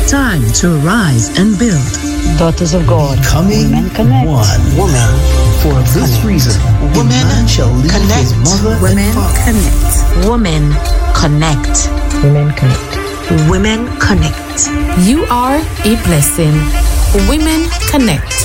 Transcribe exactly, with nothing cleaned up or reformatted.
Time to rise and build. Daughters of God, Becoming Women Connect. one. Women. For this Connect. reason, a Women man shall leave Connect. his mother Women and father. Connect. Women Connect. Women Connect. Women Connect. You are a blessing. Women Connect.